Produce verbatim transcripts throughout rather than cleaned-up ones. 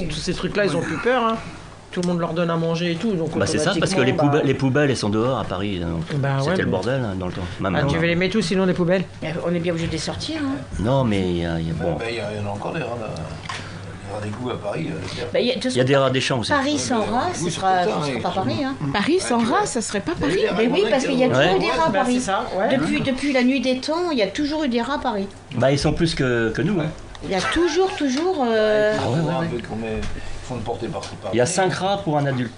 oui. Tous ces trucs-là, ils ont plus peur. Hein. Tout le monde leur donne à manger et tout. Donc bah c'est ça, parce que les, bah... poubelles, les poubelles, elles sont dehors à Paris. Donc bah c'était ouais, le bordel hein, dans le temps. Ah, tu veux les mettre où sinon, les poubelles? On est bien obligé de les sortir. Hein. Non, mais il y a... Y a bon. bah, y a, y en a encore des rats, là. Des goûts à Paris. Bah, il y a, y a des rats des champs aussi. Paris sans rats, ce sera, ça, sera pas Paris. Hein. Paris sans rats, ça serait pas Paris. Mais oui, parce qu'il y a toujours ouais. des rats à Paris. Ça, ouais. Depuis, depuis la nuit des temps, il y a toujours eu des rats à Paris. Bah ils sont plus que, que nous. Hein. Il y a toujours, toujours... Euh... Ah ouais, ouais, ouais. Ils font de porter partout. Il y a cinq rats pour un adulte.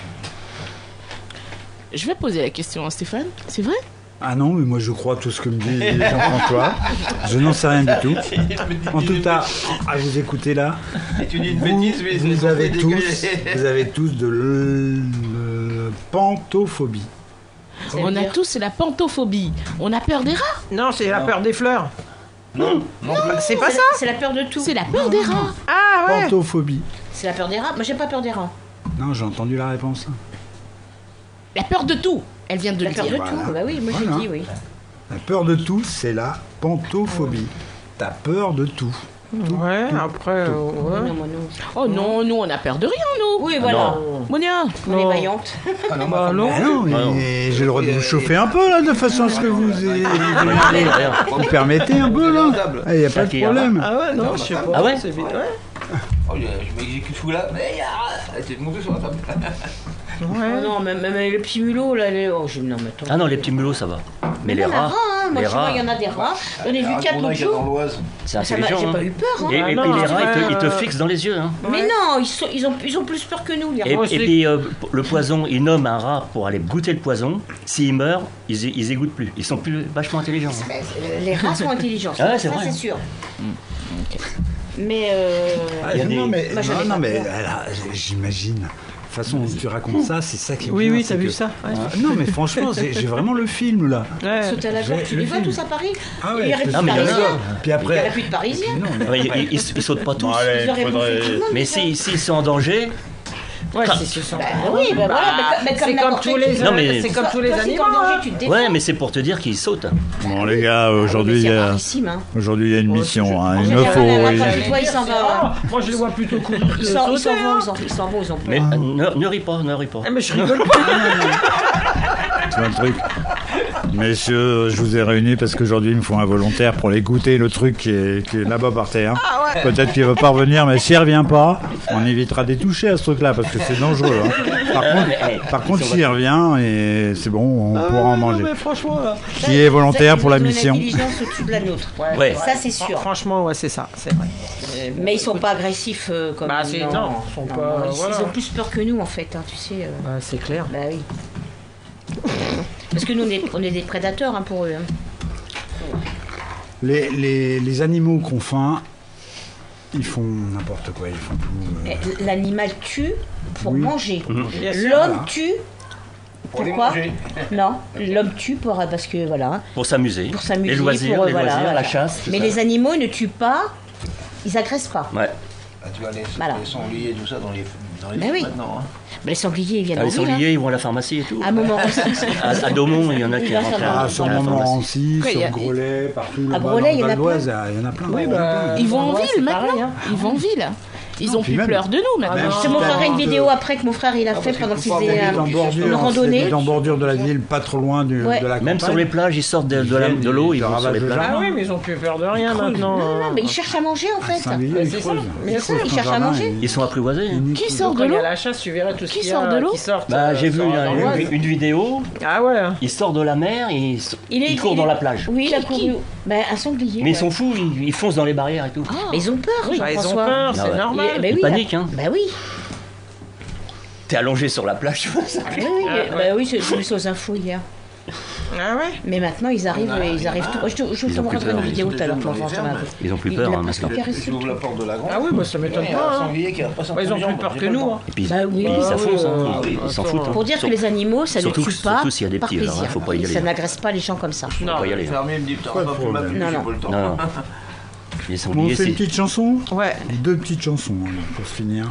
Je vais poser la question à Stéphane, c'est vrai? Ah non, mais moi je crois tout ce que me dit Jean-François. Je n'en sais rien du tout. En tout cas, à vous écouter là, tu dis une vous, bêtise, mais vous, avez tous, vous avez tous de la pantophobie. On a tous la pantophobie. On a peur des rats? Non, c'est la peur des fleurs. Non, non, non c'est pas la, ça. C'est la peur de tout. C'est la peur des rats. Ah ouais. Pantophobie. C'est la peur des rats. Moi j'ai pas peur des rats. Non, j'ai entendu la réponse. La peur de tout. Elle vient de la le peur dire. de voilà. tout. Bah oui, moi voilà. j'ai dit oui. La peur de tout, c'est la pantophobie. T'as peur de tout. Tout, ouais, tout, après. tout. Euh, ouais. Non, moi, non. Oh non, nous on a peur de rien, nous. Oui, voilà. Monia, on est vaillante. Ah non, bah, non. Ah non, mais j'ai le droit de vous chauffer un peu là, de façon à ce que vous ayez. Vous permettez un peu là. Il n'y a pas de problème. Ah ouais, non, je sais pas. Ah ouais, c'est vite, ouais. Oh, je m'exécute fou là. Mais elle était montée sur la table. Ouais. Oh non, même, même les petits mulots là. Les... Oh, je... non, mais attends. Ah non, les petits mulots ça va. Mais il les y en a rats. rats, hein. Moi les je vois, rats. il y en a des rats. J'en ai vu quatre l'autre jour. C'est Ça m'a- intelligent. J'ai hein. pas eu peur. Hein. Et, Ah et non, puis les rats, après, ils te, ils te euh, fixent dans les yeux. Hein. Mais non, ils, sont, ils, ont, ils ont plus peur que nous, les rats. Et, Moi, et c'est- puis euh, le poison, ils nomment un rat pour aller goûter le poison. S'il meurt, ils, ils y goûtent plus. Ils sont plus vachement intelligents. Hein. Ben, c'est- Les rats sont intelligents. Ah ouais, c'est ça, vrai. c'est sûr. Mais. Euh... Ah, Il y a non, des- mais, Moi, j'en ai non, pas non, mais peur. alors, j'imagine. De toute façon, tu racontes ça, c'est ça qui est Oui, bien, oui, c'est t'as vu que- ça ouais. Ah, non, mais franchement, c'est- j'ai vraiment le film là. Ouais. Sauter à la J'ai- gorge, tu le les vois film. tous à Paris? Ah Il y aurait plus Non, de mais il y en a. Parisiens. Puis Il n'y aurait après. plus de Parisiens. Non, mais Ouais, ils, ils, ils sautent pas tous. Ils auraient bouffé tout le monde. Mais déjà. s'ils si, s'ils sont en danger, Ouais, c'est c'est ça. Bah oui, bah voilà, mais, mais comme c'est comme n'importe tous les qui. Non, mais- c'est comme tous les Toi, si t'es animaux. en danger, hein. tu te défends. ouais, mais c'est pour te dire qu'ils sautent. Bon, les gars, Ah oui, mais aujourd'hui, c'est il y a- rarissime, hein. aujourd'hui, il y a une mission. hein. En Il me général, faut. la oui. vache, tu vois, il s'en va. Ah, moi, je les vois plutôt courir que Ils s'en ils s'en sauter, vont, hein. ils s'en- ils s'en vont, ils ont peur. Mais euh, ne, ne ris pas, ne ris pas. Eh, mais je rigole pas. C'est un truc. Messieurs, je vous ai réunis parce qu'aujourd'hui, il me faut un volontaire pour les goûter le truc qui est, qui est là-bas par terre. Peut-être qu'il ne veut pas revenir, mais s'il ne revient pas, on évitera des toucher à ce truc-là parce que c'est dangereux. hein. Par contre, mais, hey, par contre s'il revient, et c'est bon, on Ah, pourra en non, manger. mais franchement, là. Qui est volontaire pour la Ils ont mission. une intelligence au-dessus de la nôtre. Ouais. Ça, c'est sûr. Franchement, ouais, c'est ça, c'est vrai. Mais ils sont pas agressifs euh, comme Bah, c'est- non, ils sont pas- ils, voilà. ils ont plus peur que nous en fait, hein, tu sais. euh. Bah, c'est clair. Bah oui. Parce que nous, on est, on est des prédateurs hein, pour eux. hein. Les, les, les animaux qu'on faim, ils font n'importe quoi, ils font tout. euh, Eh, L'animal tue pour Oui. manger. Bien sûr. L'homme Voilà. tue. Pour les Pourquoi manger. Non, l'homme tue pour, parce que voilà, Pour s'amuser. pour s'amuser. Les loisirs, pour, euh, les voilà, loisirs, voilà. la chasse. tout Mais ça. les animaux ils ne tuent pas, ils agressent pas. Ouais. Ah, tu vois, les, Voilà. les sangliers et tout ça dans les, dans les Ben films oui. maintenant. Hein. Mais les sangliers ils viennent Ah, les en ville. sangliers, ils vont à la pharmacie et tout. hein. À un moment aussi. À, à Daumont, il y en a qui Oui, rentrent là, Ah, à, sur à la pharmacie. Montmorency, Quoi, il y a- sur Grolet, partout là-bas, Grolet, il y dans en a le Val d'Oise, il y en a plein. Oui, il y en a bah, plein. Ils vont en Ouais, ville c'est maintenant. pareil, hein. Ils vont en ville. Ils ont puis plus même- peur de nous maintenant. Ah, Je te montrerai une de- vidéo après que mon frère il a fait parce pendant qu'il qu'il faut pas faisait manger euh, en bordure, une hein, randonnée. c'est en bordure de la ville, pas trop loin du, Ouais. de la campagne. Même sur les plages, ils sortent de, de la- de l'eau, ils Ils vont sur les ravagent le plages. Ah oui, mais ils ont plus peur de rien creusent. maintenant. Non, hein. non, mais ils cherchent à manger en fait. Saint-Villiers, Mais ils c'est ça. creusent. Mais Bien c'est sûr, ça. ils cherchent à manger. Ils sont apprivoisés. hein. Qui sort Donc, de quand il y l'eau? a la chasse, tu verrais tout ce Qui qu'il y sort a de l'eau qui sortent, Bah, euh, j'ai vu sur là, l'Oise. une, une vidéo, Ah ouais. ils sortent de la mer et ils, Il est- ils courent il dans est- la plage. Oui, il a Qui- couru. qui Ben, un sanglier. Mais ils ouais. sont fous, ils, ils foncent dans les barrières et tout. Mais ils ont peur, Bah, ils ont Jean-François. peur, Ah c'est ouais. normal. Il- ben Ils oui, paniquent, là- hein. Ben oui. T'es allongé sur la plage, tu vois ça. Ah oui, oui, Ah, ben oui, j'ai j'ai vu ça aux infos hier. Ah ouais. Mais maintenant, ils arrivent, Il y en a, ils il y en arrivent a. tout. Je te, je Ils te ont plus montrerai une peur, vidéo ils tout à l'heure. sont pour dans les voir, ça fermes. va. Ils ont plus Il- peur il a hein, presque maintenant. caressé. Ils ouvrent la porte de la grange. Ah oui, bah ça m'étonne Il y a un pas. hein. sanglier qui a pas Bah, ils ont plus peur que nous. hein. Et puis, Bah oui. puis ça Bah fonce, oui, hein. euh, ils s'en attends. foutent. hein. Pour dire que les animaux, ça Surtout- ne tue pas surtout s'il y a des par petits, alors, plaisir. hein, faut pas y aller, Ça hein. n'agresse pas les gens comme ça. Faut pas y Le aller. hein. fermier me dit, putain, Pas de on va plus problème. m'appeler, Non, j'ai non. pas le temps. Non, non. Les Bon, on sangliers, fait une c'est... petite chanson. Ouais. Deux petites chansons alors, pour se finir.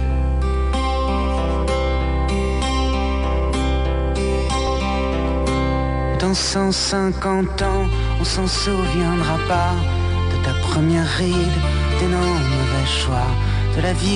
Dans cent cinquante ans, on s'en souviendra pas de ta première ride, des non mauvais choix, de la vie